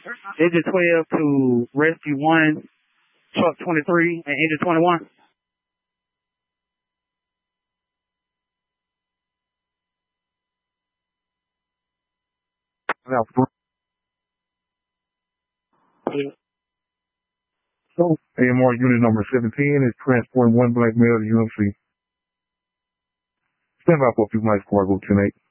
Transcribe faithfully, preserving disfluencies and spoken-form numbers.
Engine twelve to rescue one, truck twenty-three, and engine twenty-one. So, A M R unit number seventeen is transporting one black male to U M C. Stand by for a few miles, cargo ten eight.